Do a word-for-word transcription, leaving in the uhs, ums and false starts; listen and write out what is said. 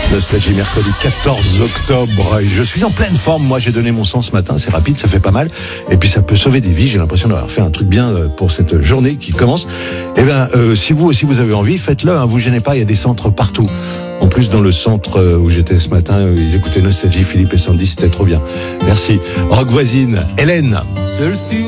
Nostalgie, mercredi quatorze octobre. Je suis en pleine forme. Moi, j'ai donné mon sang ce matin. C'est rapide, ça fait pas mal. Et puis, ça peut sauver des vies. J'ai l'impression d'avoir fait un truc bien pour cette journée qui commence. Eh ben, euh, si vous aussi vous avez envie, faites-le. Hein, vous gênez pas. Il y a des centres partout. En plus, dans le centre où j'étais ce matin, ils écoutaient Nostalgie, Philippe et Sandy. C'était trop bien. Merci. Rock voisine, Hélène. Seul sur